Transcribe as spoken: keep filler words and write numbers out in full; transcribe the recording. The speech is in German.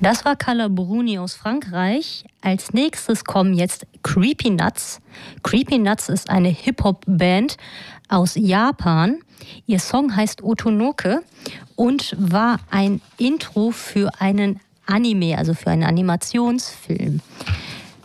Das war Carla Bruni aus Frankreich. Als nächstes kommen jetzt Creepy Nuts. Creepy Nuts ist eine Hip-Hop-Band aus Japan. Ihr Song heißt Otonoke und war ein Intro für einen Anime, also für einen Animationsfilm.